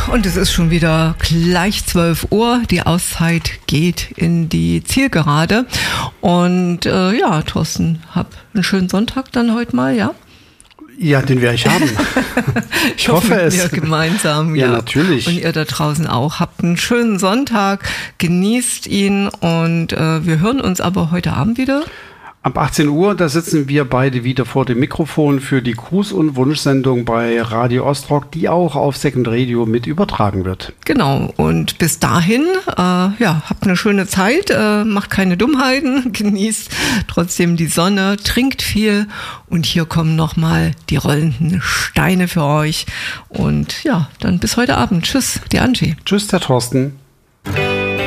und es ist schon wieder gleich 12 Uhr. Die Auszeit geht in die Zielgerade. Und Thorsten, hab einen schönen Sonntag dann heute mal, ja? Ja, den werde ich haben. Ich hoffe es. Wir gemeinsam, ja. Natürlich. Und ihr da draußen auch. Habt einen schönen Sonntag, genießt ihn und wir hören uns aber heute Abend wieder. Ab 18 Uhr, da sitzen wir beide wieder vor dem Mikrofon für die Gruß- und Wunschsendung bei Radio Ostrock, die auch auf Second Radio mit übertragen wird. Genau, und bis dahin, habt eine schöne Zeit, macht keine Dummheiten, genießt trotzdem die Sonne, trinkt viel und hier kommen nochmal die rollenden Steine für euch. Und ja, dann bis heute Abend. Tschüss, die Angie. Tschüss, der Thorsten.